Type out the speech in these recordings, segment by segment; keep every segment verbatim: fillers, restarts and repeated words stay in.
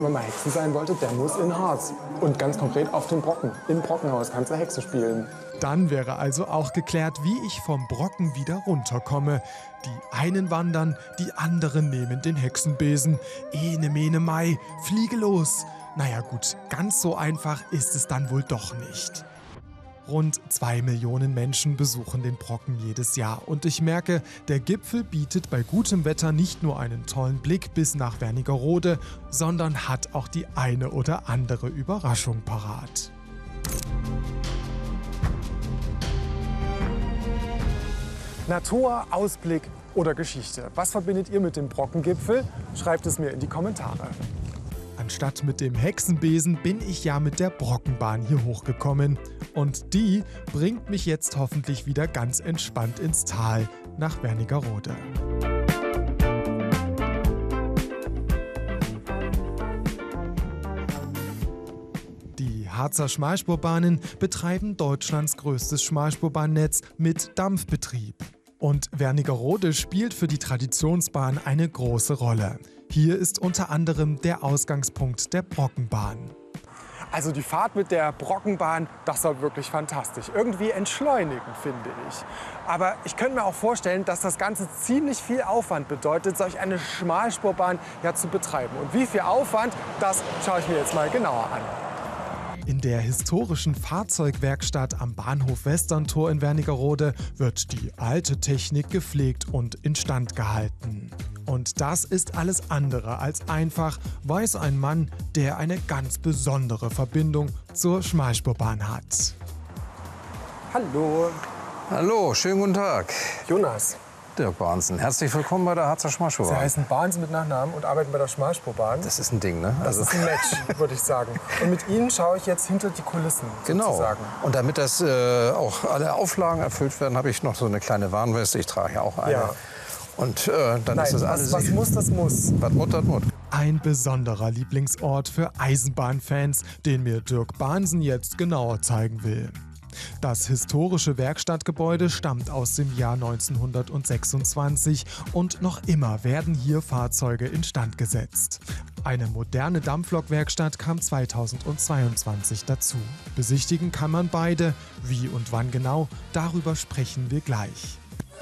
Wenn man Hexe sein wollte, der muss in Harz. Und ganz konkret auf dem Brocken. Im Brockenhaus kannst du Hexe spielen. Dann wäre also auch geklärt, wie ich vom Brocken wieder runterkomme. Die einen wandern, die anderen nehmen den Hexenbesen. Ene, mene, mai, fliege los. Naja gut, ganz so einfach ist es dann wohl doch nicht. Rund zwei Millionen Menschen besuchen den Brocken jedes Jahr. Und ich merke, der Gipfel bietet bei gutem Wetter nicht nur einen tollen Blick bis nach Wernigerode, sondern hat auch die eine oder andere Überraschung parat. Natur, Ausblick oder Geschichte. Was verbindet ihr mit dem Brockengipfel? Schreibt es mir in die Kommentare. Anstatt mit dem Hexenbesen bin ich ja mit der Brockenbahn hier hochgekommen. Und die bringt mich jetzt hoffentlich wieder ganz entspannt ins Tal nach Wernigerode. Die Harzer Schmalspurbahnen betreiben Deutschlands größtes Schmalspurbahnnetz mit Dampfbetrieb. Und Wernigerode spielt für die Traditionsbahn eine große Rolle. Hier ist unter anderem der Ausgangspunkt der Brockenbahn. Also die Fahrt mit der Brockenbahn, das war wirklich fantastisch. Irgendwie entschleunigend, finde ich. Aber ich könnte mir auch vorstellen, dass das Ganze ziemlich viel Aufwand bedeutet, solch eine Schmalspurbahn ja zu betreiben. Und wie viel Aufwand, das schaue ich mir jetzt mal genauer an. In der historischen Fahrzeugwerkstatt am Bahnhof Westerntor in Wernigerode wird die alte Technik gepflegt und instand gehalten. Und das ist alles andere als einfach, weiß ein Mann, der eine ganz besondere Verbindung zur Schmalspurbahn hat. Hallo. Hallo, schönen guten Tag. Jonas. Dirk Bahnsen, herzlich willkommen bei der Harzer Schmalspurbahn. Sie heißen Bahnsen mit Nachnamen und arbeiten bei der Schmalspurbahn. Das ist ein Ding, ne? Das Also ist ein Match, würde ich sagen. Und mit Ihnen schaue ich jetzt hinter die Kulissen, genau. sozusagen. Und damit das äh, auch alle Auflagen erfüllt werden, habe ich noch so eine kleine Warnweste. Ich trage ja auch eine. Ja. Und äh, dann Nein, ist das alles. was, was muss, das muss. Was Mut, das Mut. Ein besonderer Lieblingsort für Eisenbahnfans, den mir Dirk Bahnsen jetzt genauer zeigen will. Das historische Werkstattgebäude stammt aus dem Jahr neunzehnhundertsechsundzwanzig und noch immer werden hier Fahrzeuge instand gesetzt. Eine moderne Dampflokwerkstatt kam zweitausendzweiundzwanzig dazu. Besichtigen kann man beide. Wie und wann genau, darüber sprechen wir gleich.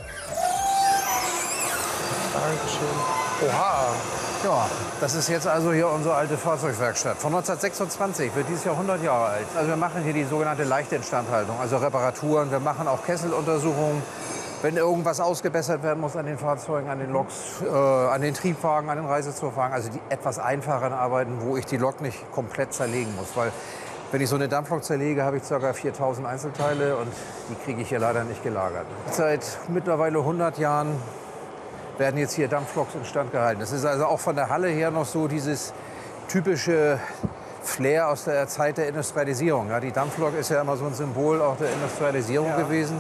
Dankeschön. Oha. Ja, das ist jetzt also hier unsere alte Fahrzeugwerkstatt. Von neunzehnhundertsechsundzwanzig, wird dieses Jahr hundert Jahre alt. Also wir machen hier die sogenannte leichte Instandhaltung, also Reparaturen. Wir machen auch Kesseluntersuchungen, wenn irgendwas ausgebessert werden muss an den Fahrzeugen, an den Loks, äh, an den Triebwagen, an den Reisezugwagen. Also die etwas einfacheren Arbeiten, wo ich die Lok nicht komplett zerlegen muss. Weil wenn ich so eine Dampflok zerlege, habe ich ca. viertausend Einzelteile und die kriege ich hier leider nicht gelagert. Seit mittlerweile hundert Jahren werden jetzt hier Dampfloks instand gehalten. Das ist also auch von der Halle her noch so dieses typische Flair aus der Zeit der Industrialisierung. Ja, die Dampflok ist ja immer so ein Symbol auch der Industrialisierung ja. gewesen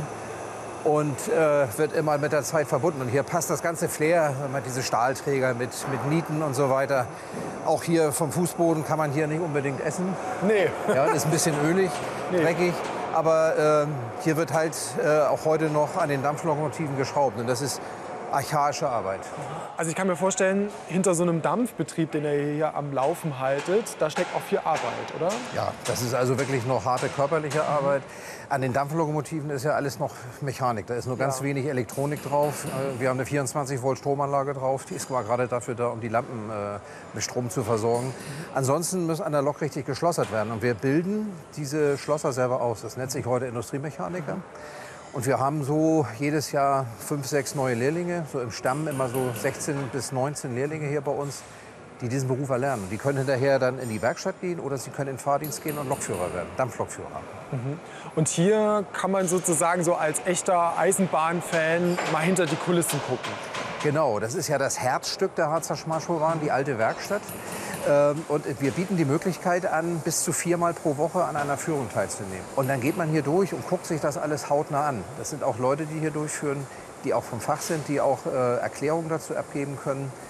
und äh, wird immer mit der Zeit verbunden. Und hier passt das ganze Flair, diese Stahlträger mit, mit Nieten und so weiter. Auch hier vom Fußboden kann man hier nicht unbedingt essen. Nee. Ja, ist ein bisschen ölig, nee. dreckig. Aber äh, hier wird halt äh, auch heute noch an den Dampflokomotiven geschraubt. Und das ist archaische Arbeit. Also ich kann mir vorstellen, hinter so einem Dampfbetrieb, den ihr hier am Laufen haltet, da steckt auch viel Arbeit, oder? Ja, das ist also wirklich noch harte körperliche Arbeit. An den Dampflokomotiven ist ja alles noch Mechanik. Da ist nur ganz ja. wenig Elektronik drauf. Wir haben eine vierundzwanzig Volt Stromanlage drauf. Die ist mal gerade dafür da, um die Lampen äh, mit Strom zu versorgen. Ansonsten muss an der Lok richtig geschlossert werden. Und wir bilden diese Schlosser selber aus. Das nennt sich heute Industriemechaniker. Und wir haben so jedes Jahr fünf, sechs neue Lehrlinge, so im Stamm immer so sechzehn bis neunzehn Lehrlinge hier bei uns, die diesen Beruf erlernen. Die können hinterher dann in die Werkstatt gehen oder sie können in den Fahrdienst gehen und Lokführer werden, Dampflokführer. Mhm. Und hier kann man sozusagen so als echter Eisenbahnfan mal hinter die Kulissen gucken. Genau, das ist ja das Herzstück der Harzer Schmalspurbahn, die alte Werkstatt. Und wir bieten die Möglichkeit an, bis zu viermal pro Woche an einer Führung teilzunehmen. Und dann geht man hier durch und guckt sich das alles hautnah an. Das sind auch Leute, die hier durchführen, die auch vom Fach sind, die auch äh, Erklärungen dazu abgeben können.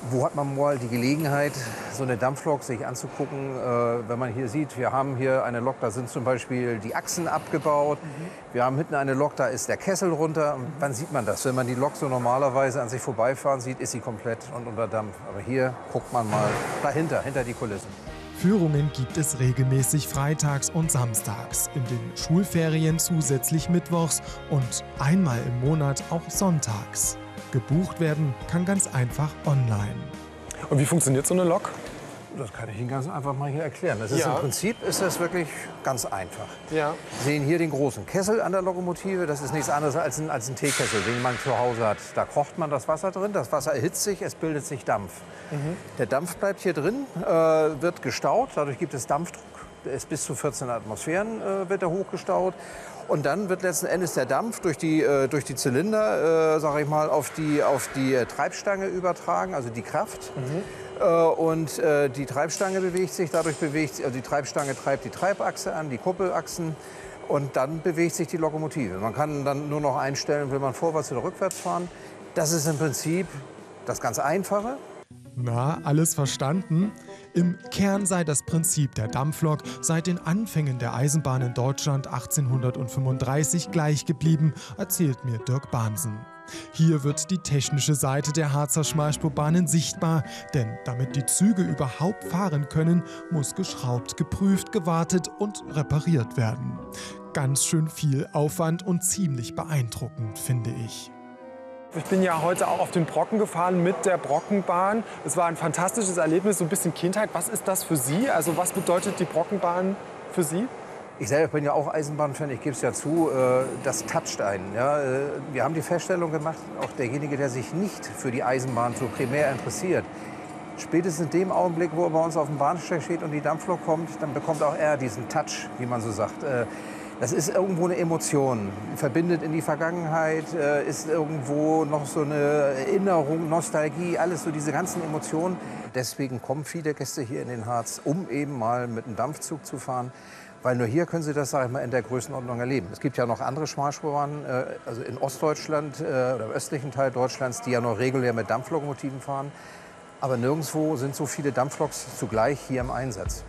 Wo hat man mal die Gelegenheit, so eine Dampflok sich anzugucken? Äh, wenn man hier sieht, wir haben hier eine Lok, da sind zum Beispiel die Achsen abgebaut. Mhm. Wir haben hinten eine Lok, da ist der Kessel runter. Und wann sieht man das? Wenn man die Lok so normalerweise an sich vorbeifahren sieht, ist sie komplett und unter Dampf. Aber hier guckt man mal dahinter, hinter die Kulissen. Führungen gibt es regelmäßig freitags und samstags, in den Schulferien zusätzlich mittwochs und einmal im Monat auch sonntags. Gebucht werden kann ganz einfach online. Und wie funktioniert so eine Lok? Das kann ich Ihnen ganz einfach mal hier erklären. Das ist Ja. Im Prinzip ist das wirklich ganz einfach. Ja. Sie sehen hier den großen Kessel an der Lokomotive. Das ist nichts anderes als ein, als ein Teekessel, den man zu Hause hat. Da kocht man das Wasser drin. Das Wasser erhitzt sich, es bildet sich Dampf. Mhm. Der Dampf bleibt hier drin, äh, wird gestaut. Dadurch gibt es Dampfdruck. Der ist bis zu vierzehn Atmosphären äh, wird er hochgestaut. Und dann wird letzten Endes der Dampf durch die, äh, durch die Zylinder, äh, sag ich mal, auf die, auf die äh, Treibstange übertragen, also die Kraft. Mhm. Äh, und äh, die Treibstange bewegt sich, dadurch bewegt sich, also die Treibstange treibt die Treibachse an, die Kuppelachsen. Und dann bewegt sich die Lokomotive. Man kann dann nur noch einstellen, will man vorwärts oder rückwärts fahren. Das ist im Prinzip das ganz Einfache. Na, alles verstanden? Im Kern sei das Prinzip der Dampflok seit den Anfängen der Eisenbahn in Deutschland achtzehnhundertfünfunddreißig gleich geblieben, erzählt mir Dirk Bahnsen. Hier wird die technische Seite der Harzer Schmalspurbahnen sichtbar, denn damit die Züge überhaupt fahren können, muss geschraubt, geprüft, gewartet und repariert werden. Ganz schön viel Aufwand und ziemlich beeindruckend, finde ich. Ich bin ja heute auch auf den Brocken gefahren mit der Brockenbahn. Es war ein fantastisches Erlebnis, so ein bisschen Kindheit. Was ist das für Sie? Also was bedeutet die Brockenbahn für Sie? Ich selber bin ja auch Eisenbahnfan, ich gebe es ja zu, das toucht einen. Ja. Wir haben die Feststellung gemacht, auch derjenige, der sich nicht für die Eisenbahn so primär interessiert, spätestens in dem Augenblick, wo er bei uns auf dem Bahnsteig steht und die Dampflok kommt, dann bekommt auch er diesen Touch, wie man so sagt. Das ist irgendwo eine Emotion, verbindet in die Vergangenheit, ist irgendwo noch so eine Erinnerung, Nostalgie, alles so diese ganzen Emotionen. Deswegen kommen viele Gäste hier in den Harz, um eben mal mit einem Dampfzug zu fahren. Weil nur hier können Sie das, sag ich mal, in der Größenordnung erleben. Es gibt ja noch andere Schmalspurbahnen, also in Ostdeutschland oder im östlichen Teil Deutschlands, die ja noch regulär mit Dampflokomotiven fahren. Aber nirgendwo sind so viele Dampfloks zugleich hier im Einsatz.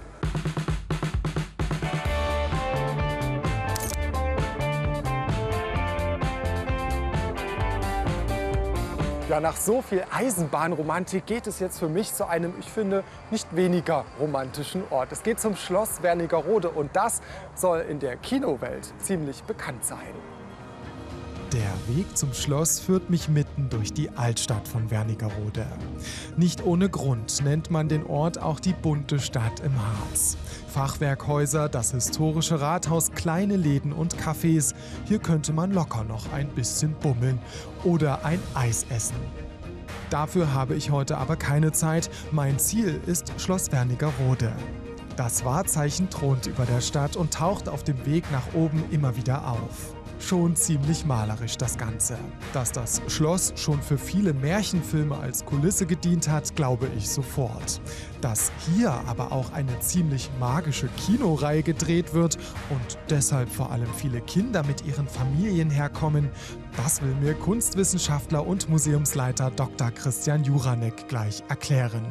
Ja, nach so viel Eisenbahnromantik geht es jetzt für mich zu einem, ich finde, nicht weniger romantischen Ort. Es geht zum Schloss Wernigerode und das soll in der Kinowelt ziemlich bekannt sein. Der Weg zum Schloss führt mich mitten durch die Altstadt von Wernigerode. Nicht ohne Grund nennt man den Ort auch die bunte Stadt im Harz. Fachwerkhäuser, das historische Rathaus, kleine Läden und Cafés. Hier könnte man locker noch ein bisschen bummeln oder ein Eis essen. Dafür habe ich heute aber keine Zeit. Mein Ziel ist Schloss Wernigerode. Das Wahrzeichen thront über der Stadt und taucht auf dem Weg nach oben immer wieder auf. Schon ziemlich malerisch das Ganze. Dass das Schloss schon für viele Märchenfilme als Kulisse gedient hat, glaube ich sofort. Dass hier aber auch eine ziemlich magische Kinoreihe gedreht wird und deshalb vor allem viele Kinder mit ihren Familien herkommen, das will mir Kunstwissenschaftler und Museumsleiter Doktor Christian Juranek gleich erklären.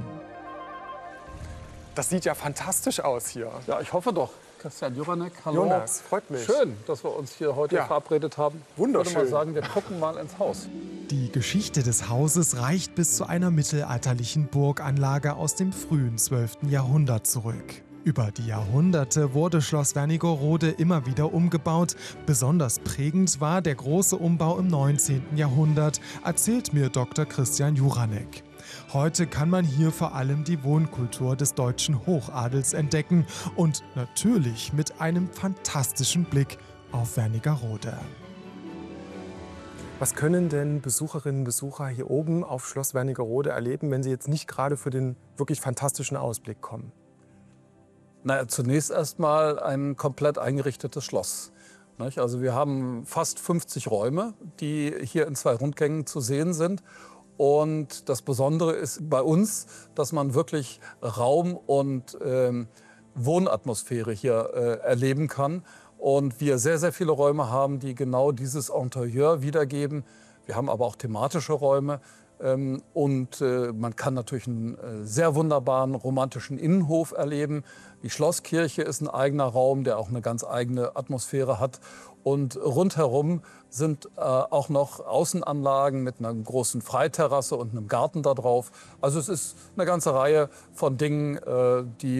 Das sieht ja fantastisch aus hier. Ja, ich hoffe doch. Christian Juranek, hallo. Jonas, freut mich. Schön, dass wir uns hier heute Ja. verabredet haben. Wunderschön. Ich würde mal sagen, wir gucken mal ins Haus. Die Geschichte des Hauses reicht bis zu einer mittelalterlichen Burganlage aus dem frühen zwölften Jahrhundert zurück. Über die Jahrhunderte wurde Schloss Wernigerode immer wieder umgebaut. Besonders prägend war der große Umbau im neunzehnten Jahrhundert, erzählt mir Doktor Christian Juranek. Heute kann man hier vor allem die Wohnkultur des deutschen Hochadels entdecken und natürlich mit einem fantastischen Blick auf Wernigerode. Was können denn Besucherinnen und Besucher hier oben auf Schloss Wernigerode erleben, wenn sie jetzt nicht gerade für den wirklich fantastischen Ausblick kommen? Naja, zunächst erstmal ein komplett eingerichtetes Schloss. Nicht? Also wir haben fast fünfzig Räume, die hier in zwei Rundgängen zu sehen sind. Und das Besondere ist bei uns, dass man wirklich Raum und ähm, Wohnatmosphäre hier äh, erleben kann. Und wir sehr, sehr viele Räume haben, die genau dieses Interieur wiedergeben. Wir haben aber auch thematische Räume. Ähm, und äh, man kann natürlich einen äh, sehr wunderbaren romantischen Innenhof erleben. Die Schlosskirche ist ein eigener Raum, der auch eine ganz eigene Atmosphäre hat. Und rundherum sind äh, auch noch Außenanlagen mit einer großen Freiterrasse und einem Garten da drauf. Also es ist eine ganze Reihe von Dingen, äh, die